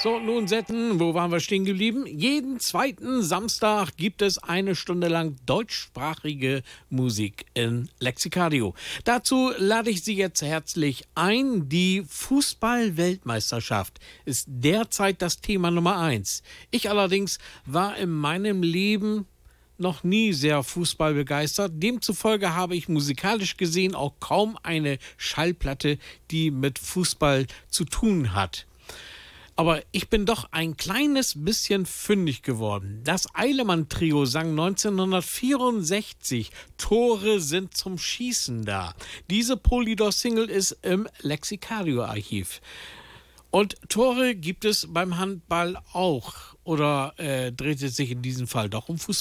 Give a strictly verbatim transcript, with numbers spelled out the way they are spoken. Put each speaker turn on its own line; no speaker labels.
So, nun Setten, wo waren wir stehen geblieben? Jeden zweiten Samstag gibt es eine Stunde lang deutschsprachige Musik in Lexicadio. Dazu lade ich Sie jetzt herzlich ein. Die Fußball-Weltmeisterschaft ist derzeit das Thema Nummer eins. Ich allerdings war in meinem Leben noch nie sehr Fußball begeistert. Demzufolge habe ich musikalisch gesehen auch kaum eine Schallplatte, die mit Fußball zu tun hat. Aber ich bin doch ein kleines bisschen fündig geworden. Das Eilemann-Trio sang neunzehnhundertvierundsechzig Tore sind zum Schießen da. Diese Polydor-Single ist im Lexicadio-Archiv. Und Tore gibt es beim Handball auch. Oder äh, dreht es sich in diesem Fall doch um Fußball?